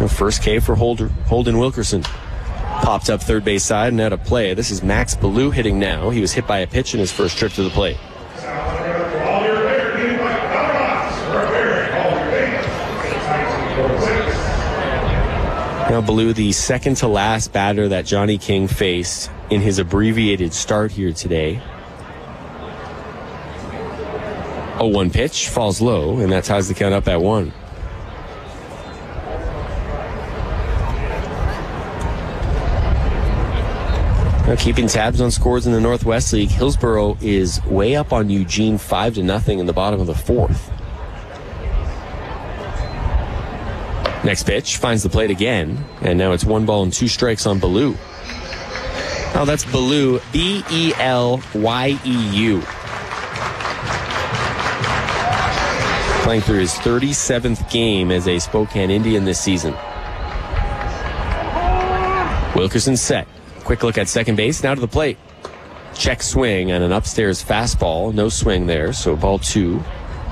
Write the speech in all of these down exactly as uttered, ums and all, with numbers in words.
First K for Holder, Holden Wilkerson. Popped up third base side and out of play. This is Max Ballou hitting now. He was hit by a pitch in his first trip to the plate. Now Ballou, the second to last batter that Johnny King faced in his abbreviated start here today. oh one pitch, falls low, and that ties the count up at one. Now keeping tabs on scores in the Northwest League, Hillsborough is way up on Eugene five to nothing in the bottom of the fourth. Next pitch finds the plate again, and now it's one ball and two strikes on Ballou. Oh, that's Ballou, B E L Y E U. Playing through his thirty-seventh game as a Spokane Indian this season. Wilkerson set. Quick look at second base, now to the plate. Check swing and an upstairs fastball. No swing there, so ball two.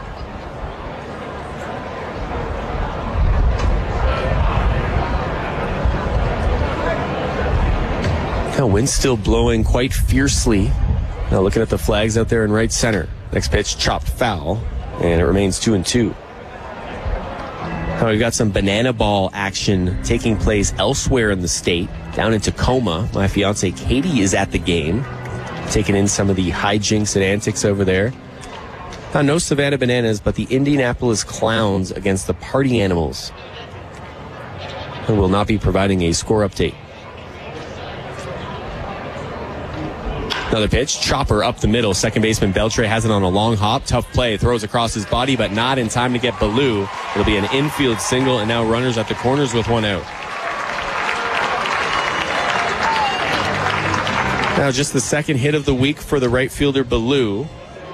Now wind's still blowing quite fiercely. Now looking at the flags out there in right center. Next pitch chopped foul, and it remains two and two. Now we've got some banana ball action taking place elsewhere in the state. Down in Tacoma, my fiance Katie is at the game, taking in some of the hijinks and antics over there. Now, no Savannah Bananas, but the Indianapolis Clowns against the Party Animals. And will not be providing a score update. Another pitch, chopper up the middle. Second baseman Beltre has it on a long hop. Tough play, throws across his body, but not in time to get Ballou. It'll be an infield single, and now runners at the corners with one out. Now just the second hit of the week for the right fielder Ballou.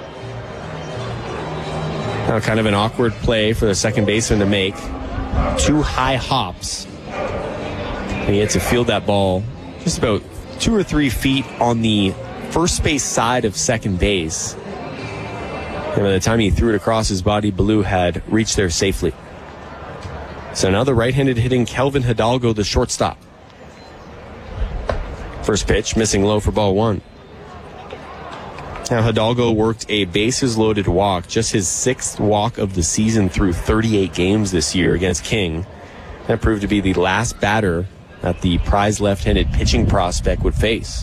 Now kind of an awkward play for the second baseman to make. Two high hops. And he had to field that ball just about two or three feet on the first base side of second base. And by the time he threw it across his body, Ballou had reached there safely. So now the right-handed hitting Kelvin Hidalgo, the shortstop. First pitch, missing low for ball one. Now Hidalgo worked a bases-loaded walk, just his sixth walk of the season through thirty-eight games this year against King. That proved to be the last batter that the prize left-handed pitching prospect would face.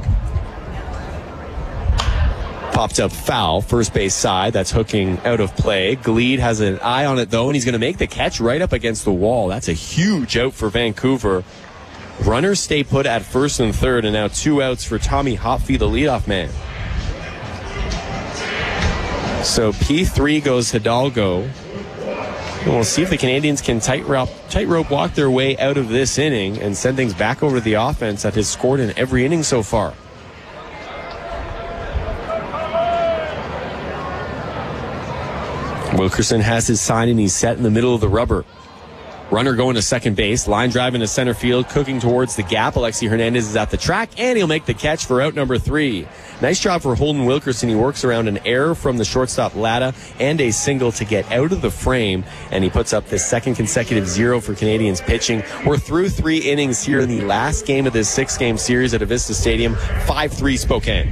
Popped up foul, first base side. That's hooking out of play. Gleed has an eye on it, though, and he's going to make the catch right up against the wall. That's a huge out for Vancouver. Runners stay put at first and third, and now two outs for Tommy Hopfe, the leadoff man. So P three goes Hidalgo. And we'll see if the Canadians can tightrope, tightrope walk their way out of this inning and send things back over to the offense that has scored in every inning so far. Wilkerson has his sign and he's set in the middle of the rubber. Runner going to second base, line drive into center field, cooking towards the gap. Alexi Hernandez is at the track, and he'll make the catch for out number three. Nice job for Holden Wilkerson. He works around an error from the shortstop Latta and a single to get out of the frame, and he puts up the second consecutive zero for Canadians pitching. We're through three innings here in the last game of this six-game series at Avista Stadium, five three Spokane.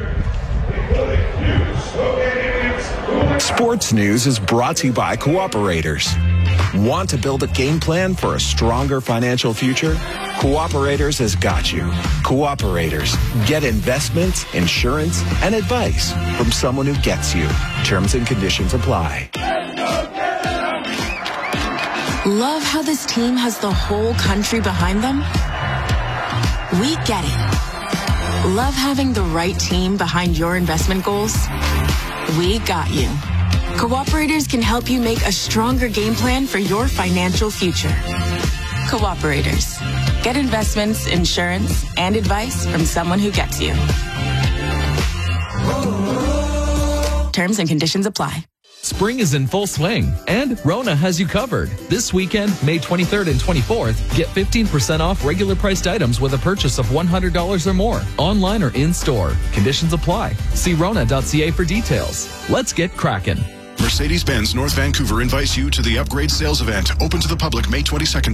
Sports News is brought to you by Cooperators. Want to build a game plan for a stronger financial future? Cooperators has got you. Cooperators. Get investments, insurance, and advice from someone who gets you. Terms and conditions apply. Love how this team has the whole country behind them? We get it. Love having the right team behind your investment goals? We got you. Cooperators can help you make a stronger game plan for your financial future. Cooperators. Get investments, insurance, and advice from someone who gets you. Terms and conditions apply. Spring is in full swing, and Rona has you covered. This weekend, May twenty-third and twenty-fourth, get fifteen percent off regular priced items with a purchase of one hundred dollars or more, online or in-store. Conditions apply. See rona dot c a for details. Let's get cracking. Mercedes-Benz North Vancouver invites you to the Upgrade Sales Event, open to the public May twenty-second